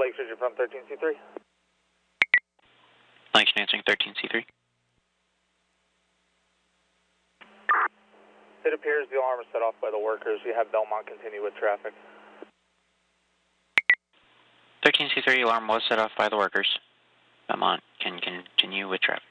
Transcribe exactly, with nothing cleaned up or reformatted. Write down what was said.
Lakes Ridge from thirteen C three. Langston answering thirteen C three. It appears the alarm is set off by the workers. We have Belmont continue with traffic. thirteen C three alarm was set off by the workers. Belmont can continue with traffic.